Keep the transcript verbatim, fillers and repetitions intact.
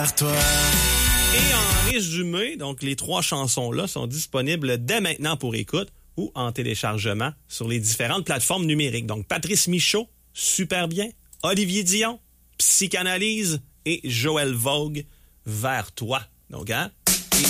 Toi. Et en résumé, donc les trois chansons-là sont disponibles dès maintenant pour écoute ou en téléchargement sur les différentes plateformes numériques. Donc Patrice Michaud, Super bien, Olivier Dion, Psychanalyse et Joël Vogue, Vers toi. Donc, hein?